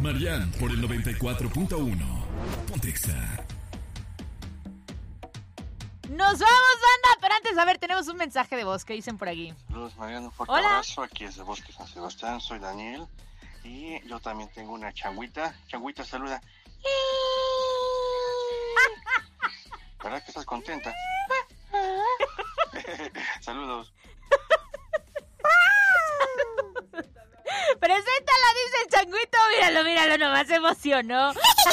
Marian por el 94.1. Pontexa. Nos vamos, banda, pero antes, a ver, tenemos un mensaje de voz que dicen por aquí. Saludos, Mariano, un fuerte Hola. abrazo. Aquí es de Bosque San Sebastián, soy Daniel. Y yo también tengo una changuita. Changuita, saluda. ¿Verdad que estás contenta? Saludos. Preséntala, dice el changuito. Míralo, nomás se emocionó.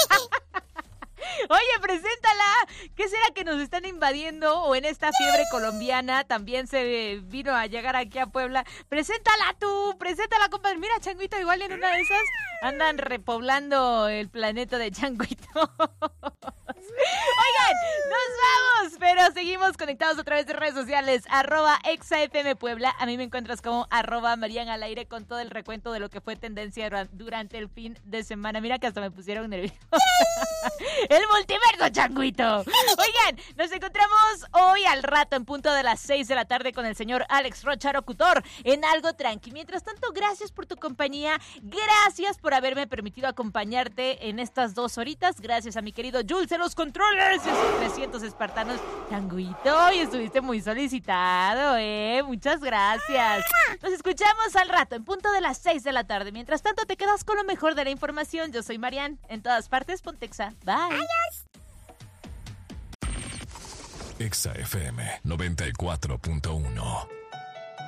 Oye, preséntala. ¿Qué será que nos están invadiendo? O en esta fiebre colombiana también se vino a llegar aquí a Puebla. Preséntala tú, preséntala, compadre. Mira, changuito, igual en una de esas andan repoblando el planeta de changuito. Oigan, nos vamos, pero seguimos conectados a través de redes sociales, @ExaFM Puebla. A mí me encuentras como @Marian al aire con todo el recuento de lo que fue tendencia durante el fin de semana. Mira que hasta me pusieron nervioso. El multiverso, changuito. Oigan, nos encontramos hoy al rato en punto de las 6 de la tarde con el señor Alex Rocha, locutor, en Algo Tranqui. Mientras tanto, gracias por tu compañía, gracias por haberme permitido acompañarte en estas 2 horitas. Gracias a mi querido Jules en los controles, esos 300 espartanos. Changuito, y estuviste muy solicitado, muchas gracias. Nos escuchamos al rato en punto de las 6 de la tarde. Mientras tanto, te quedas con lo mejor de la información. Yo soy Marian, en todas partes, Pontexa. Bye. Adiós. Exa FM 94.1.